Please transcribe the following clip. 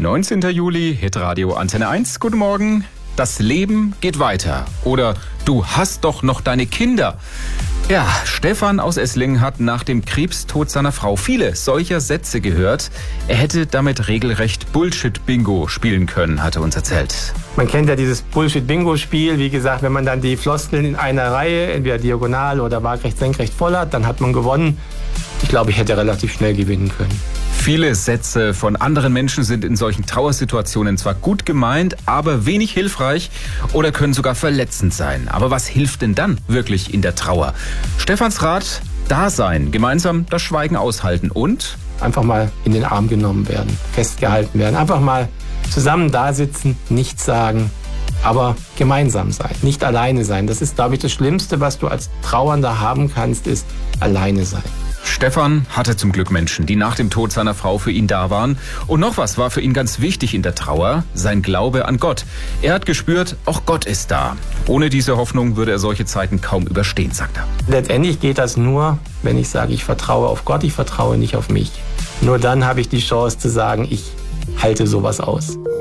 19. Juli, Hitradio Antenne 1. Guten Morgen. Das Leben geht weiter. Oder du hast doch noch deine Kinder. Ja, Stefan aus Esslingen hat nach dem Krebstod seiner Frau viele solcher Sätze gehört. Er hätte damit regelrecht Bullshit-Bingo spielen können, hat er uns erzählt. Man kennt ja dieses Bullshit-Bingo-Spiel. Wie gesagt, wenn man dann die Floskeln in einer Reihe, entweder diagonal oder waagrecht, senkrecht voll hat, dann hat man gewonnen. Ich glaube, ich hätte relativ schnell gewinnen können. Viele Sätze von anderen Menschen sind in solchen Trauersituationen zwar gut gemeint, aber wenig hilfreich oder können sogar verletzend sein. Aber was hilft denn dann wirklich in der Trauer? Stefans Rat: da sein, gemeinsam das Schweigen aushalten und einfach mal in den Arm genommen werden, festgehalten werden. Einfach mal zusammen da sitzen, nichts sagen, aber gemeinsam sein, nicht alleine sein. Das ist, glaube ich, das Schlimmste, was du als Trauernder haben kannst, ist alleine sein. Stefan hatte zum Glück Menschen, die nach dem Tod seiner Frau für ihn da waren. Und noch was war für ihn ganz wichtig in der Trauer: sein Glaube an Gott. Er hat gespürt, auch Gott ist da. Ohne diese Hoffnung würde er solche Zeiten kaum überstehen, sagt er. Letztendlich geht das nur, wenn ich sage, ich vertraue auf Gott, ich vertraue nicht auf mich. Nur dann habe ich die Chance zu sagen, ich halte sowas aus.